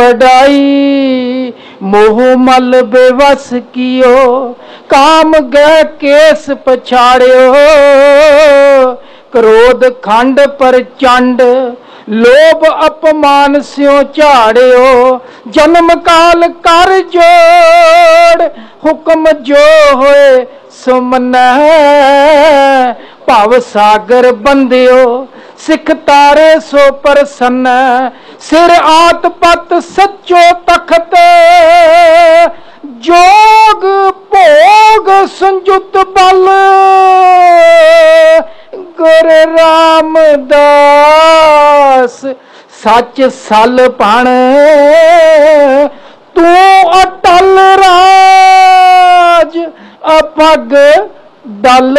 बढ़ाई, मोह मल बेवस कियो, काम गए केस पछाड़ियो। क्रोध खंड पर चंड, लोभ अपमान स्यों झाड़ियो। जन्म काल कर जोड़, हुक्म जो होए सो मन्नै। भव सागर बंदियो, सिख तारे सो प्रसन्न। सिर आत पत सच्चो तखत, जोग भोग संयुत बल। गुरु रामदास सच सल पण, तू अटल राज अपग दल।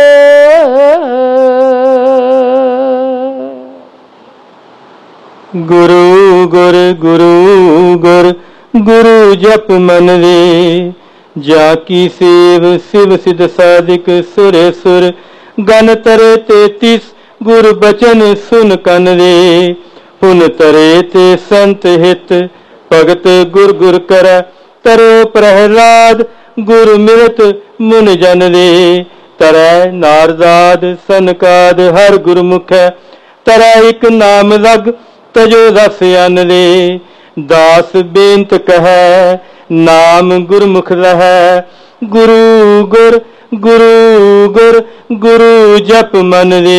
गुरु गुर गुरु गुर, गुरु जप मन रे। जाकी सेव शिव सिद्ध साधिक सुरे सुर, गन तरे 33 गुर बचन सुन कन रे। पुन तरे ते संत हित, भगत गुर गुर कर। तरो प्रहलाद, गुर मिलत मुन जन रे। तरै नारदाद सनकाद, हर गुरमुख। तरै एक नाम लग, तजो रस अन रे। दास बेनत कहे, नाम गुरमुख रहै। गुरु गुर गुरु गुर, गुरु जप मन रे।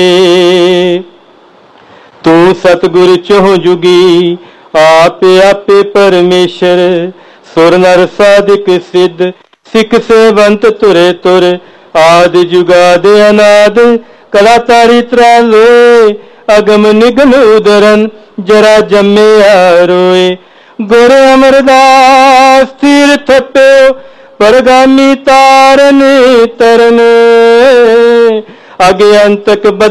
तू सतगुर चोह जुगी, आपे आपे परमेश्वर। सुर नर साधिक सिद्ध, सिख सेवंत तुरे तुर। आदि जुगाद अनाद, कला तारी त्रै लोए। अगम निगम उदरन, जरा जमे रोए। गुरु अमरदास तीर थप्यो, परगामी तारन तरन। अगे अंतक